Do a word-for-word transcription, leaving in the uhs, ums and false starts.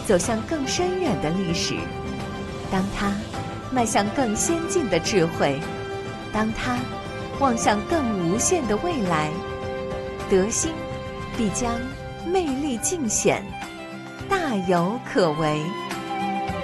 走向更深远的历史，当他迈向更先进的智慧，当他望向更无限的未来，德兴必将魅力尽显，大有可为。